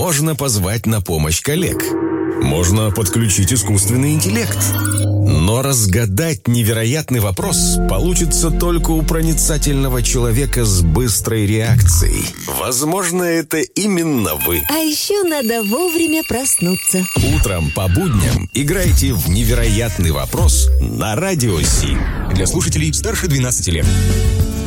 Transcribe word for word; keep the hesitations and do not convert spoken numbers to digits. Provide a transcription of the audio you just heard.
можно позвать на помощь коллег. Можно подключить искусственный интеллект. Но разгадать невероятный вопрос получится только у проницательного человека с быстрой реакцией. Возможно, это именно вы. А еще надо вовремя проснуться. Утром по будням играйте в «Невероятный вопрос» на Радио Си. Для слушателей старше двенадцати лет.